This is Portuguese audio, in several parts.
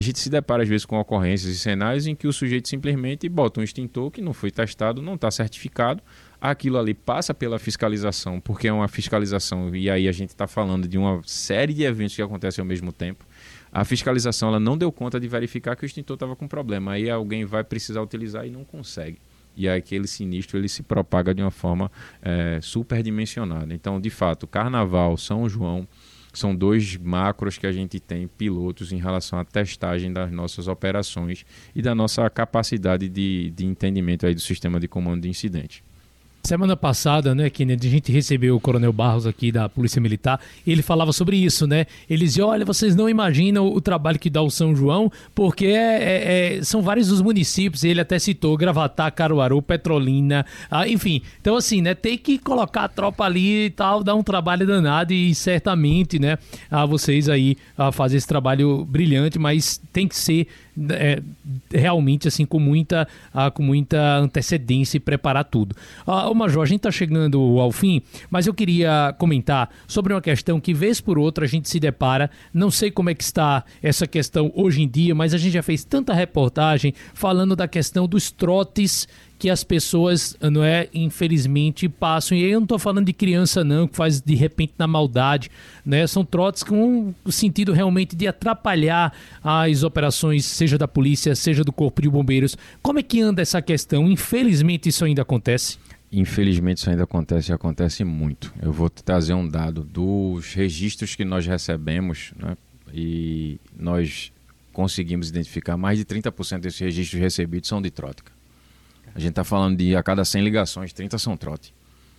A gente se depara às vezes com ocorrências e cenários em que o sujeito simplesmente bota um extintor que não foi testado, não está certificado, aquilo ali passa pela fiscalização, porque é uma fiscalização, e aí a gente está falando de uma série de eventos que acontecem ao mesmo tempo. A fiscalização ela não deu conta de verificar que o extintor estava com problema, aí alguém vai precisar utilizar e não consegue. E aí aquele sinistro ele se propaga de uma forma superdimensionada. Então, de fato, Carnaval, São João, são 2 macros que a gente tem pilotos em relação à testagem das nossas operações e da nossa capacidade de entendimento aí do sistema de comando de incidente. Semana passada, né, Kennedy, a gente recebeu o Coronel Barros aqui da Polícia Militar e ele falava sobre isso, né? Ele dizia, olha, vocês não imaginam o trabalho que dá o São João, porque são vários os municípios, ele até citou Gravatá, Caruaru, Petrolina, enfim. Então, assim, né, tem que colocar a tropa ali e tal, dar um trabalho danado e certamente, né, vocês aí fazem esse trabalho brilhante, mas tem que ser realmente assim com muita antecedência e preparar tudo. Ô Major, a gente está chegando ao fim, mas eu queria comentar sobre uma questão que vez por outra a gente se depara, não sei como é que está essa questão hoje em dia, mas a gente já fez tanta reportagem falando da questão dos trotes que as pessoas, não é, infelizmente passam, e aí eu não estou falando de criança não, que faz de repente na maldade, né? São trotes com o sentido realmente de atrapalhar as operações, seja da polícia, seja do Corpo de Bombeiros. Como é que anda essa questão? Infelizmente isso ainda acontece? Infelizmente isso ainda acontece e acontece muito. Eu vou trazer um dado dos registros que nós recebemos, né? E nós conseguimos identificar mais de 30% desses registros recebidos são de trote. A gente está falando de a cada 100 ligações, 30 são trote.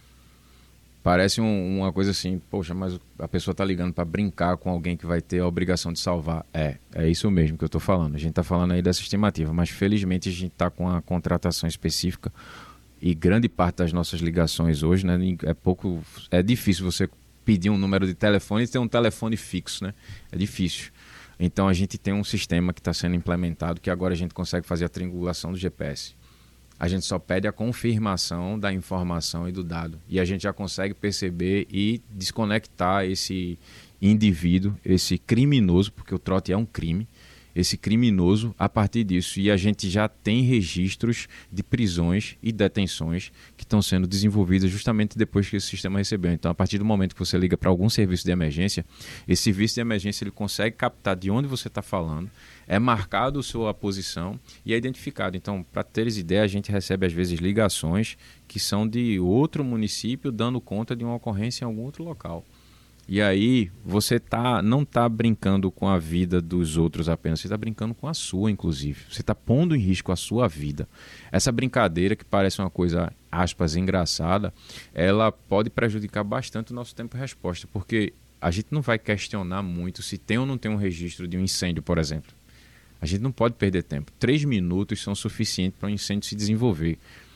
Parece uma coisa assim, poxa, mas a pessoa está ligando para brincar com alguém que vai ter a obrigação de salvar. É isso mesmo que eu estou falando. A gente está falando aí dessa estimativa, mas felizmente a gente está com a contratação específica e grande parte das nossas ligações hoje, né, é difícil você pedir um número de telefone e ter um telefone fixo, né? É difícil. Então a gente tem um sistema que está sendo implementado que agora a gente consegue fazer a triangulação do GPS. A gente só pede a confirmação da informação e do dado. E a gente já consegue perceber e desconectar esse indivíduo, esse criminoso, porque o trote é um crime, esse criminoso a partir disso. E a gente já tem registros de prisões e detenções que estão sendo desenvolvidas justamente depois que esse sistema recebeu. Então, a partir do momento que você liga para algum serviço de emergência, esse serviço de emergência ele consegue captar de onde você está falando, é marcado a sua posição e é identificado. Então, para teres ideia, a gente recebe às vezes ligações que são de outro município dando conta de uma ocorrência em algum outro local. E aí você não está brincando com a vida dos outros apenas, você está brincando com a sua, inclusive. Você está pondo em risco a sua vida. Essa brincadeira, que parece uma coisa, aspas, engraçada, ela pode prejudicar bastante o nosso tempo de resposta, porque a gente não vai questionar muito se tem ou não tem um registro de um incêndio, por exemplo. A gente não pode perder tempo. 3 minutos são suficientes para um incêndio se desenvolver.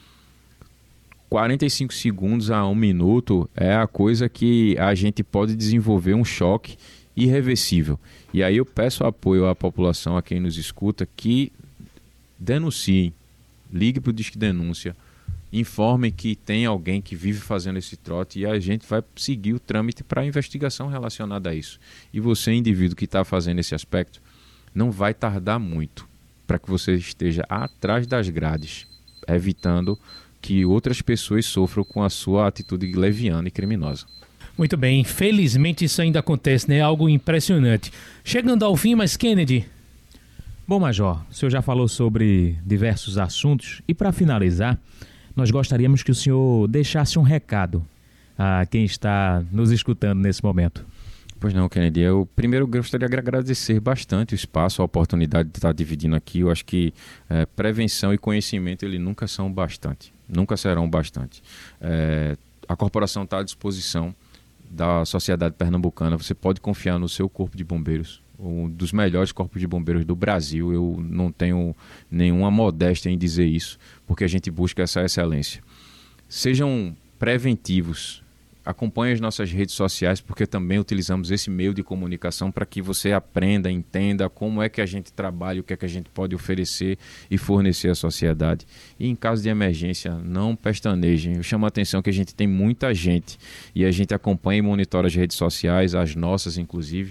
45 segundos a 1 minuto é a coisa que a gente pode desenvolver um choque irreversível. E aí eu peço apoio à população, a quem nos escuta, que denunciem, ligue para o Disque Denúncia, informem que tem alguém que vive fazendo esse trote e a gente vai seguir o trâmite para a investigação relacionada a isso. E você, indivíduo que está fazendo esse aspecto, não vai tardar muito para que você esteja atrás das grades, evitando que outras pessoas sofram com a sua atitude leviana e criminosa. Muito bem, felizmente isso ainda acontece, né? Algo impressionante. Chegando ao fim, mas Kennedy... Bom, Major, o senhor já falou sobre diversos assuntos e para finalizar, nós gostaríamos que o senhor deixasse um recado a quem está nos escutando nesse momento. Pois não, Kennedy. Eu primeiro gostaria de agradecer bastante o espaço, a oportunidade de estar dividindo aqui. Eu acho que prevenção e conhecimento ele nunca são bastante, nunca serão bastante. A corporação está à disposição da sociedade pernambucana. Você pode confiar no seu corpo de bombeiros, um dos melhores corpos de bombeiros do Brasil. Eu não tenho nenhuma modéstia em dizer isso, porque a gente busca essa excelência. Sejam preventivos. Acompanhe as nossas redes sociais, porque também utilizamos esse meio de comunicação para que você aprenda, entenda como é que a gente trabalha, o que é que a gente pode oferecer e fornecer à sociedade. E em caso de emergência, não pestanejem. Eu chamo a atenção que a gente tem muita gente e a gente acompanha e monitora as redes sociais, as nossas inclusive.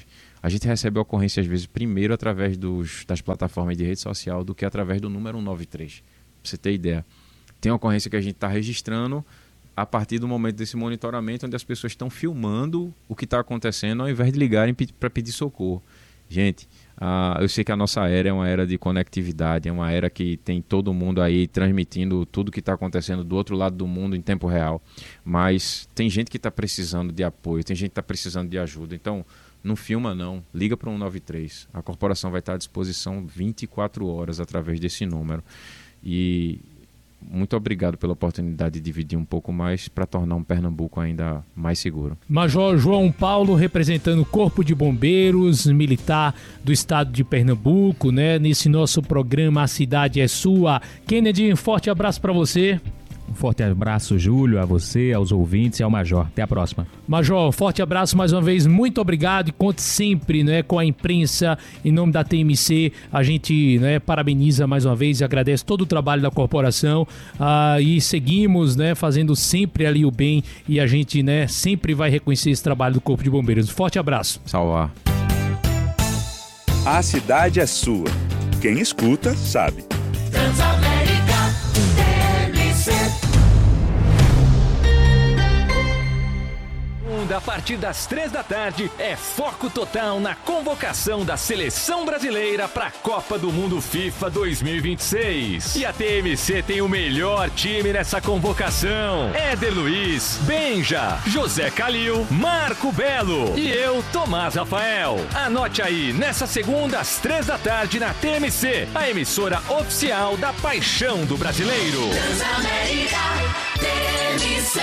A gente recebe ocorrência, às vezes, primeiro através das plataformas de rede social do que através do número 193. Pra você ter ideia. Tem ocorrência que a gente está registrando a partir do momento desse monitoramento, onde as pessoas estão filmando o que está acontecendo ao invés de ligarem para pedir socorro. Gente, eu sei que a nossa era é uma era de conectividade, é uma era que tem todo mundo aí transmitindo tudo que está acontecendo do outro lado do mundo em tempo real, mas tem gente que está precisando de apoio, tem gente que está precisando de ajuda. Então, não filma não, liga para o 193. A corporação vai estar à disposição 24 horas através desse número. E muito obrigado pela oportunidade de dividir um pouco mais para tornar um Pernambuco ainda mais seguro. Major João Paulo, representando o Corpo de Bombeiros Militar do Estado de Pernambuco, né? Nesse nosso programa A Cidade é Sua. Kennedy, um forte abraço para você. Um forte abraço, Júlio, a você, aos ouvintes e ao Major. Até a próxima. Major, forte abraço mais uma vez, muito obrigado e conte sempre, né, com a imprensa. Em nome da TMC, a gente, né, parabeniza mais uma vez e agradece todo o trabalho da corporação, e seguimos, né, fazendo sempre ali o bem, e a gente, né, sempre vai reconhecer esse trabalho do Corpo de Bombeiros. Forte abraço. Salvar. A cidade é sua. Quem escuta, sabe. A partir das 3h é foco total na convocação da Seleção Brasileira para a Copa do Mundo FIFA 2026. E a TMC tem o melhor time nessa convocação. Éder Luiz, Benja, José Calil, Marco Belo e eu, Tomás Rafael. Anote aí, nessa segunda às 3h na TMC, a emissora oficial da paixão do brasileiro. Transamérica, TMC.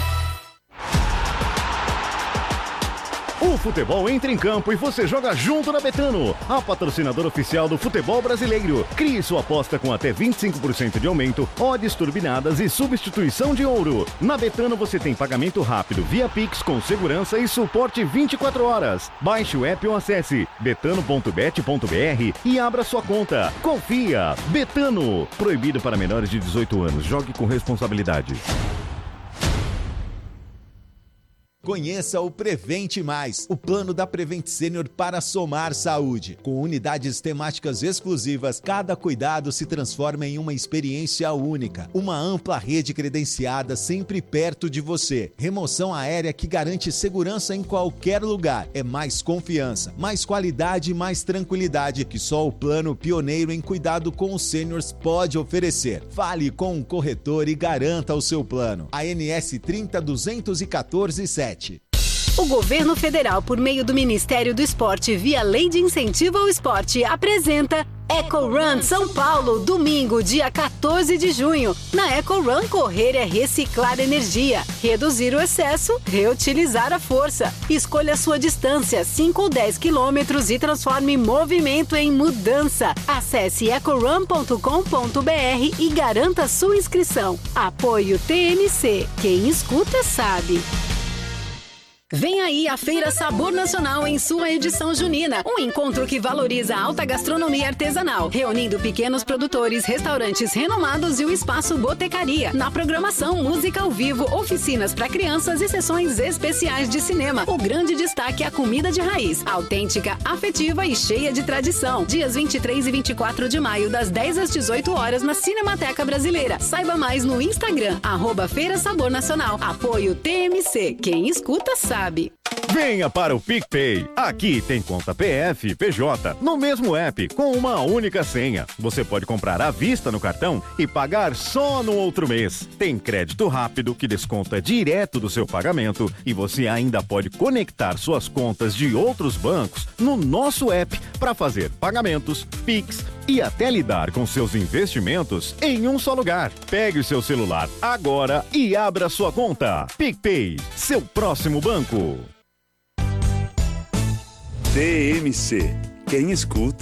O futebol entra em campo e você joga junto na Betano, a patrocinadora oficial do futebol brasileiro. Crie sua aposta com até 25% de aumento, odds turbinadas e substituição de ouro. Na Betano você tem pagamento rápido via Pix com segurança e suporte 24 horas. Baixe o app ou acesse betano.bet.br e abra sua conta. Confia! Betano. Proibido para menores de 18 anos. Jogue com responsabilidade. Conheça o Prevente Mais, o plano da Prevent Senior para somar saúde. Com unidades temáticas exclusivas, cada cuidado se transforma em uma experiência única. Uma ampla rede credenciada sempre perto de você. Remoção aérea que garante segurança em qualquer lugar. É mais confiança, mais qualidade e mais tranquilidade que só o plano pioneiro em cuidado com os sêniors pode oferecer. Fale com um corretor e garanta o seu plano. ANS 30.214.7. O governo federal, por meio do Ministério do Esporte, via Lei de Incentivo ao Esporte, apresenta Eco Run São Paulo, domingo, dia 14 de junho. Na Eco Run, correr é reciclar energia, reduzir o excesso, reutilizar a força. Escolha a sua distância, 5 ou 10 quilômetros, e transforme movimento em mudança. Acesse ecorun.com.br e garanta sua inscrição. Apoio TMC. Quem escuta sabe. Vem aí a Feira Sabor Nacional em sua edição junina. Um encontro que valoriza a alta gastronomia artesanal, reunindo pequenos produtores, restaurantes renomados e o espaço Botecaria. Na programação, música ao vivo, oficinas para crianças e sessões especiais de cinema. O grande destaque é a comida de raiz, autêntica, afetiva e cheia de tradição. Dias 23 e 24 de maio, das 10 às 18 horas, na Cinemateca Brasileira. Saiba mais no Instagram, @Feira Sabor Nacional. Apoio TMC. Quem escuta sabe. Venha para o PicPay. Aqui tem conta PF, PJ, no mesmo app, com uma única senha. Você pode comprar à vista no cartão e pagar só no outro mês. Tem crédito rápido que desconta direto do seu pagamento e você ainda pode conectar suas contas de outros bancos no nosso app para fazer pagamentos, Pix e até lidar com seus investimentos em um só lugar. Pegue o seu celular agora e abra sua conta. PicPay, seu próximo banco. TMC. Quem escuta